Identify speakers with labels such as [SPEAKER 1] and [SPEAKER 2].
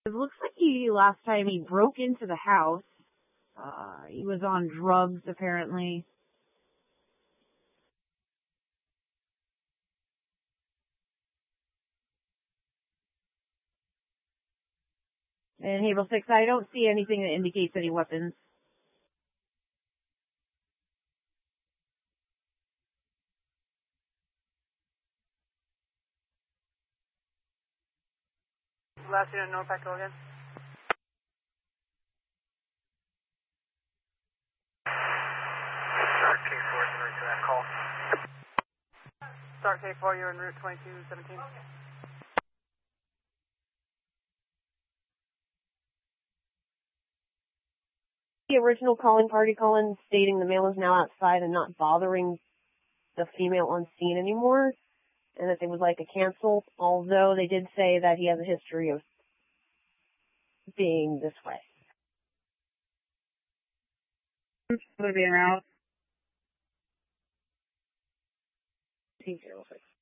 [SPEAKER 1] It looks like last time he broke into the house. He was on drugs, apparently. And Havel 6, I don't see anything that indicates any weapons.
[SPEAKER 2] Last unit, NORPAC, go again.
[SPEAKER 3] Start K4 is in route to that call.
[SPEAKER 2] Start K4, you're en route 2217.
[SPEAKER 4] The original calling party calling stating the male is now outside and not bothering the female on scene anymore, and that they would like a cancel, although they did say that he has a history of being this way.
[SPEAKER 1] Would be around.
[SPEAKER 4] T06.